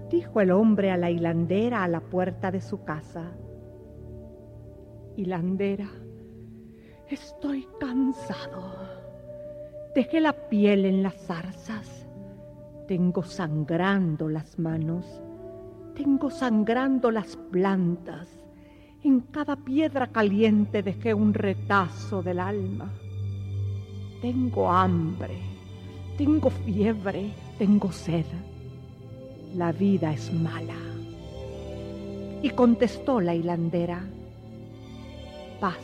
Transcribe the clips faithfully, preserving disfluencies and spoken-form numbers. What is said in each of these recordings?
Dijo el hombre a la hilandera a la puerta de su casa: Hilandera, estoy cansado. Dejé la piel en las zarzas. Tengo sangrando las manos. Tengo sangrando las plantas. En cada piedra caliente dejé un retazo del alma. Tengo hambre. Tengo fiebre. Tengo sed. La vida es mala. Y contestó la hilandera: pasa.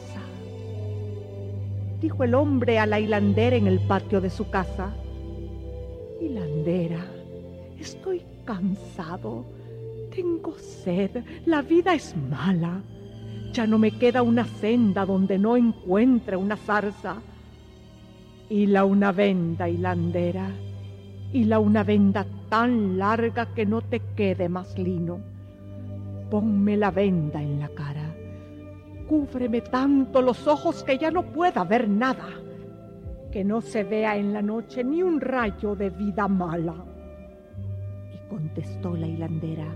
Dijo el hombre a la hilandera en el patio de su casa: hilandera, estoy cansado, tengo sed, la vida es mala. Ya no me queda una senda donde no encuentre una zarza. Hila una venda, hilandera, hila una venda tan larga que no te quede más lino. Ponme la venda en la cara. Cúbreme tanto los ojos que ya no pueda ver nada, que no se vea en la noche ni un rayo de vida mala. Y contestó la hilandera: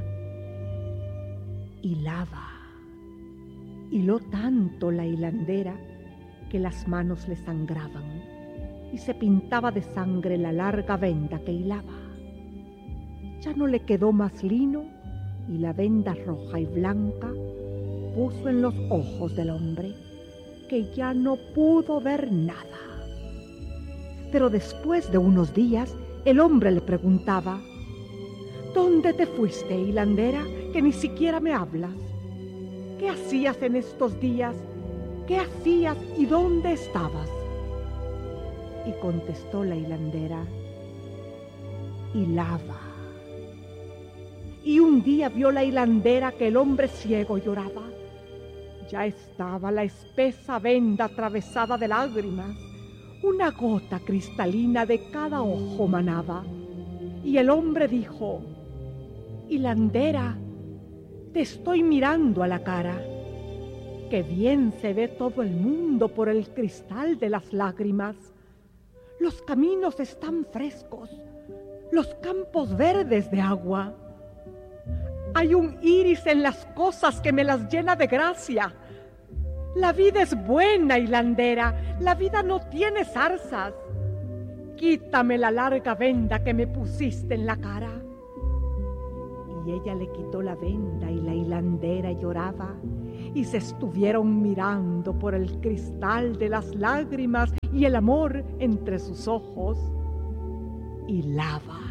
hilaba. Hiló tanto la hilandera que las manos le sangraban y se pintaba de sangre la larga venda que hilaba. Ya no le quedó más lino y la venda roja y blanca puso en los ojos del hombre, que ya no pudo ver nada. Pero después de unos días, el hombre le preguntaba: ¿dónde te fuiste, hilandera, que ni siquiera me hablas? ¿Qué hacías en estos días? ¿Qué hacías y dónde estabas? Y contestó la hilandera: hilaba. Y un día vio la hilandera que el hombre ciego lloraba. Ya estaba la espesa venda atravesada de lágrimas. Una gota cristalina de cada ojo manaba. Y el hombre dijo: hilandera, te estoy mirando a la cara. Qué bien se ve todo el mundo por el cristal de las lágrimas. Los caminos están frescos, los campos verdes de agua. Hay un iris en las cosas que me las llena de gracia. La vida es buena, hilandera, la vida no tiene zarzas. Quítame la larga venda que me pusiste en la cara. Y ella le quitó la venda y la hilandera lloraba, y se estuvieron mirando por el cristal de las lágrimas y el amor entre sus ojos. Hilaba.